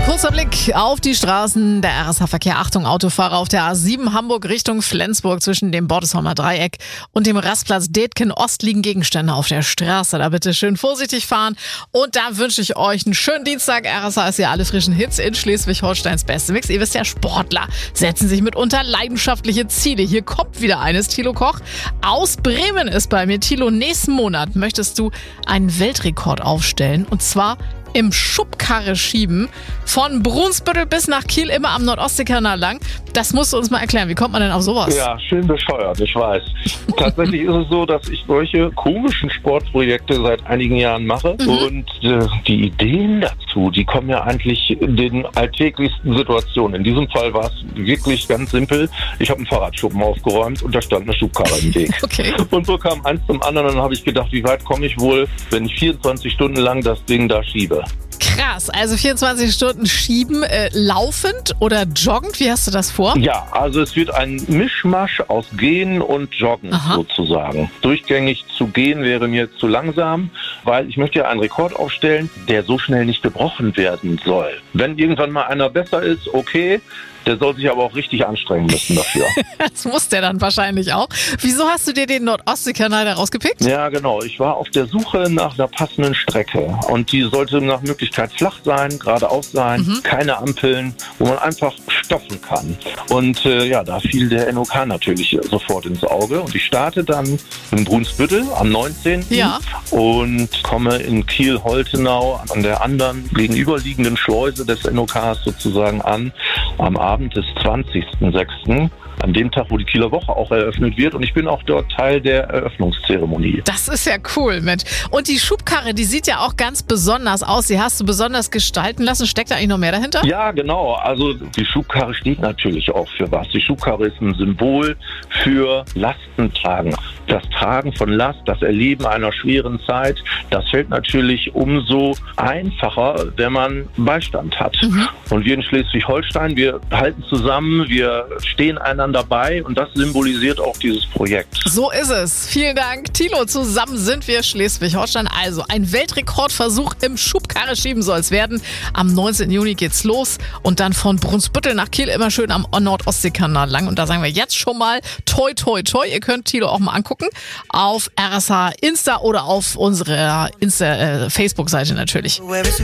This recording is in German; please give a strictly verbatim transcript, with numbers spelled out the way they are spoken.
Kurzer Blick auf die Straßen. Der R S H-Verkehr. Achtung, Autofahrer auf der A sieben Hamburg Richtung Flensburg zwischen dem Bordesheimer Dreieck und dem Rastplatz Detken Ost liegen Gegenstände auf der Straße. Da bitte schön vorsichtig fahren. Und da wünsche ich euch einen schönen Dienstag. R S H ist ja alle frischen Hits in Schleswig-Holsteins beste Mix. Ihr wisst ja, Sportler setzen sich mitunter leidenschaftliche Ziele. Hier kommt wieder eines. Thilo Koch aus Bremen ist bei mir. Thilo, nächsten Monat möchtest du einen Weltrekord aufstellen. Und zwar im Schubkarre schieben von Brunsbüttel bis nach Kiel, immer am Nordostseekanal lang. Das musst du uns mal erklären. Wie kommt man denn auf sowas? Ja, schön bescheuert, ich weiß. Tatsächlich ist es so, dass ich solche komischen Sportprojekte seit einigen Jahren mache. Mhm. Und äh, die Ideen dazu, die kommen ja eigentlich in den alltäglichsten Situationen. In diesem Fall war es wirklich ganz simpel. Ich habe einen Fahrradschuppen aufgeräumt und da stand eine Schubkarre im Weg. Okay. Und so kam eins zum anderen und dann habe ich gedacht, wie weit komme ich wohl, wenn ich vierundzwanzig Stunden lang das Ding da schiebe. Krass, also vierundzwanzig Stunden schieben, äh, laufend oder joggend, wie hast du das vor? Ja, also es wird ein Mischmasch aus Gehen und Joggen. Aha. Sozusagen. Durchgängig zu gehen wäre mir zu langsam, weil ich möchte ja einen Rekord aufstellen, der so schnell nicht gebrochen werden soll. Wenn irgendwann mal einer besser ist, okay, der soll sich aber auch richtig anstrengen müssen dafür. Das muss der dann wahrscheinlich auch. Wieso hast du dir den Nordostseekanal da rausgepickt? Ja, genau. Ich war auf der Suche nach einer passenden Strecke. Und die sollte nach Möglichkeit flach sein, geradeaus sein, mhm. keine Ampeln, wo man einfach stoppen kann. Und äh, ja, da fiel der N O K natürlich sofort ins Auge. Und ich starte dann in Brunsbüttel am neunzehnten Ja. und komme in Kiel-Holtenau an der anderen gegenüberliegenden Schleuse des N O Ks sozusagen an, am Abend des zwanzigsten sechsten an dem Tag, wo die Kieler Woche auch eröffnet wird. Und ich bin auch dort Teil der Eröffnungszeremonie. Das ist ja cool, Mensch. Und die Schubkarre, die sieht ja auch ganz besonders aus. Die hast du besonders gestalten lassen. Steckt da eigentlich noch mehr dahinter? Ja, genau. Also die Schubkarre steht natürlich auch für was. Die Schubkarre ist ein Symbol für Lastentragen. Das Tragen von Last, das Erleben einer schweren Zeit, das fällt natürlich umso einfacher, wenn man Beistand hat. Mhm. Und wir in Schleswig-Holstein, wir halten zusammen, wir stehen einander dabei und das symbolisiert auch dieses Projekt. So ist es. Vielen Dank, Thilo. Zusammen sind wir Schleswig-Holstein. Also ein Weltrekordversuch im Schubkarre schieben soll es werden. Am neunzehnten Juni geht's los und dann von Brunsbüttel nach Kiel immer schön am Nordostseekanal lang. Und da sagen wir jetzt schon mal toi, toi, toi. Ihr könnt Thilo auch mal angucken auf R S H Insta oder auf unserer Insta, äh, Facebook-Seite natürlich.